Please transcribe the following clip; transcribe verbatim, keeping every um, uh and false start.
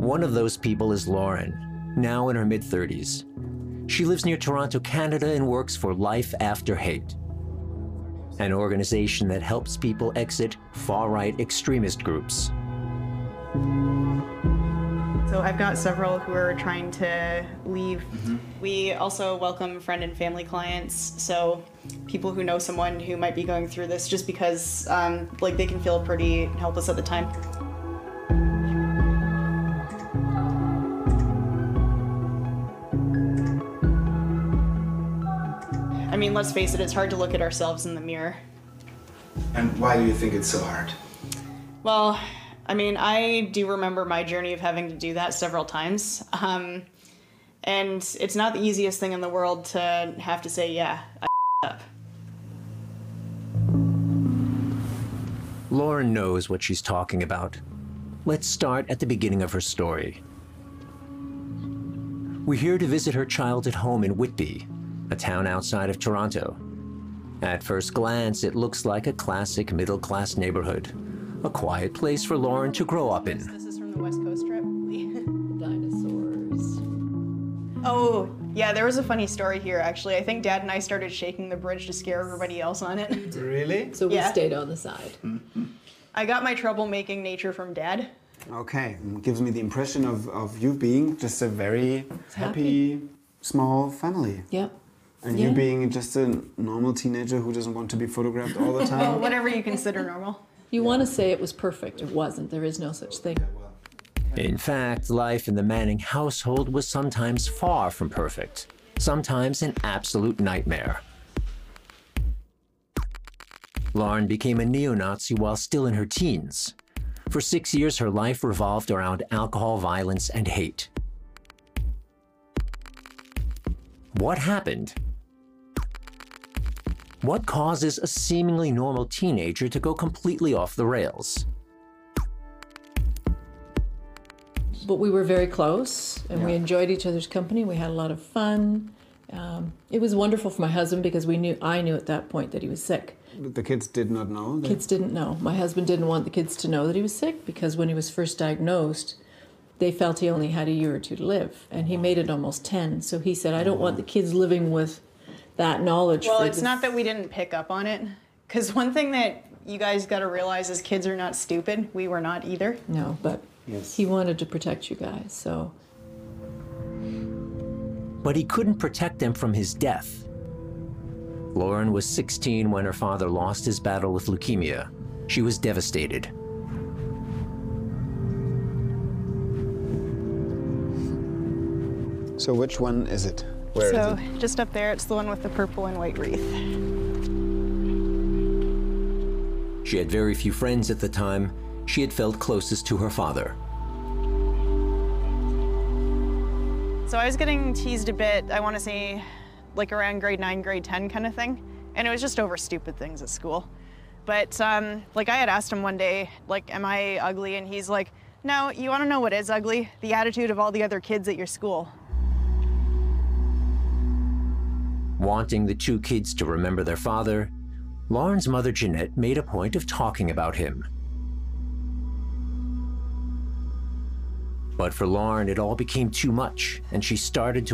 One of those people is Lauren, now in her mid thirties. She lives near Toronto, Canada, and works for Life After Hate, an organization that helps people exit far-right extremist groups. So I've got several who are trying to leave. Mm-hmm. We also welcome friend and family clients, so people who know someone who might be going through this, just because um, like they can feel pretty helpless at the time. I mean, let's face it, it's hard to look at ourselves in the mirror. And why do you think it's so hard? Well, I mean, I do remember my journey of having to do that several times. Um, and it's not the easiest thing in the world to have to say, yeah, I f***ed up. Lauren knows what she's talking about. Let's start at the beginning of her story. We're here to visit her childhood home in Whitby, a town outside of Toronto. At first glance, it looks like a classic middle-class neighborhood, a quiet place for Lauren to grow up in. This is from the West Coast trip. Dinosaurs. Oh, yeah, there was a funny story here, actually. I think Dad and I started shaking the bridge to scare everybody else on it. Really? So we Yeah. stayed on the side. Mm-hmm. I got my troublemaking nature from Dad. Okay, it gives me the impression of, of you being just a very happy, Happy. small family. Yep. And Yeah. you being just a normal teenager who doesn't want to be photographed all the Well, time. whatever you consider normal. You want to say it was perfect. It wasn't. There is no such thing. In fact, life in the Manning household was sometimes far from perfect, sometimes an absolute nightmare. Lauren became a neo-Nazi while still in her teens. For six years, her life revolved around alcohol, violence, and hate. What happened? What causes a seemingly normal teenager to go completely off the rails? But we were very close, and we Yeah. enjoyed each other's company. We had a lot of fun. Um, it was wonderful for my husband because we knew I knew at that point that he was sick. But the kids did not know. That Kids didn't know. My husband didn't want the kids to know that he was sick because when he was first diagnosed, they felt he only had a year or two to live, and he made it almost ten. So he said, I don't want the kids living with that knowledge. Well, for it's the- not that we didn't pick up on it, because one thing that you guys got to realize is kids are not stupid. We were not either. No, but Yes. he wanted to protect you guys, so. But he couldn't protect them from his death. Lauren was sixteen when her father lost his battle with leukemia. She was devastated. So which one is it? Where is So it? just up there, it's the one with the purple and white wreath. She had very few friends at the time. She had felt closest to her father. So I was getting teased a bit, I want to say, like around grade nine, grade ten kind of thing. And it was just over stupid things at school. But um, like I had asked him one day, like, am I ugly? And he's like, no, you want to know what is ugly? The attitude of all the other kids at your school. Wanting the two kids to remember their father, Lauren's mother, Jeanette, made a point of talking about him. But for Lauren, it all became too much, and she started to